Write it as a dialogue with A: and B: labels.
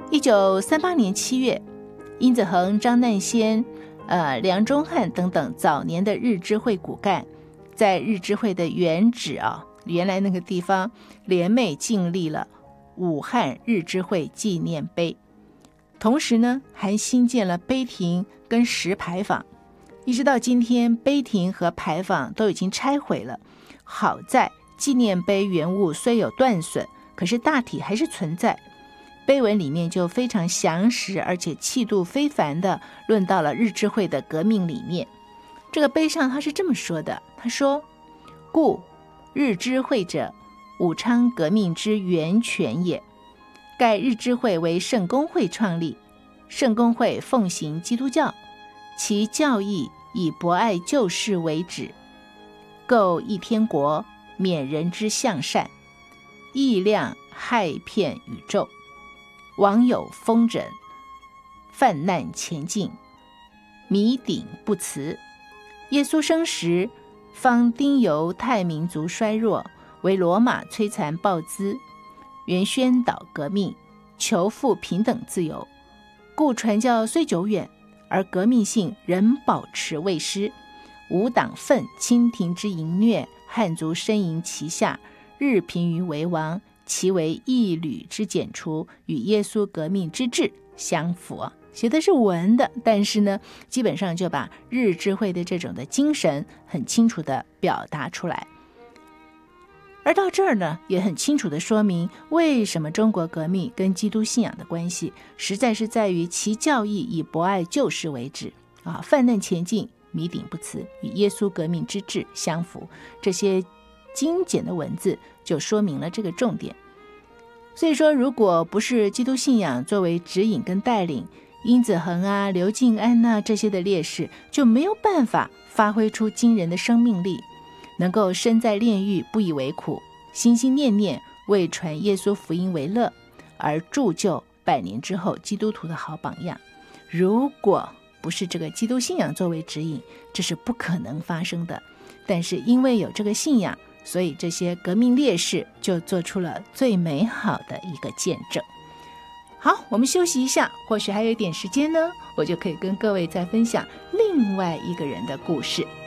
A: 1938年7月，殷子恒、张难先、梁中汉等等早年的日知会骨干，在日知会的原址原来那个地方联袂建立了武汉日知会纪念碑，同时呢还新建了碑亭跟石牌坊。一直到今天，碑亭和牌坊都已经拆毁了，好在纪念碑原物虽有断损，可是大体还是存在。碑文里面就非常详实而且气度非凡的论到了日知会的革命理念。这个碑上他是这么说的，他说：故日知会者，武昌革命之源泉也。盖日知会为圣公会创立，圣公会奉行基督教，其教义以博爱救世为旨，构一天国，免人之向善，义量害骗宇宙，网友风疹，泛难前进，弥顶不辞。耶稣生时，方丁犹太民族衰弱，为罗马摧残暴资，原宣导革命，求复平等自由，故传教虽久远，而革命性仍保持未失。吾党愤清廷之淫虐，汉族呻吟其下，日贫于为王，其为一缕之剪除，与耶稣革命之志相符。写的是文的，但是呢，基本上就把日知会的这种的精神很清楚的表达出来。而到这儿呢，也很清楚的说明为什么中国革命跟基督信仰的关系，实在是在于其教义以博爱救世为旨泛难前进，弥顶不辞，与耶稣革命之志相符。这些精简的文字就说明了这个重点。所以说，如果不是基督信仰作为指引跟带领，殷子恒刘敬安这些的烈士就没有办法发挥出惊人的生命力，能够身在炼狱不以为苦，心心念念为传耶稣福音为乐，而铸就100年之后基督徒的好榜样。如果不是这个基督信仰作为指引，这是不可能发生的。但是因为有这个信仰，所以这些革命烈士就做出了最美好的一个见证。好，我们休息一下，或许还有一点时间呢，我就可以跟各位再分享另外一个人的故事。